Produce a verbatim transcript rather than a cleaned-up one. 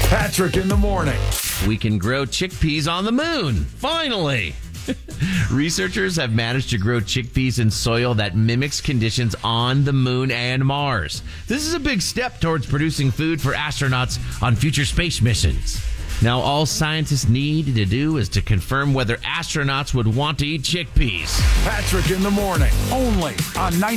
Patrick in the morning. We can grow chickpeas on the moon. Finally. Researchers have managed to grow chickpeas in soil that mimics conditions on the moon and Mars. This is a big step towards producing food for astronauts on future space missions. Now, all scientists need to do is to confirm whether astronauts would want to eat chickpeas. Patrick in the morning, only on ninety.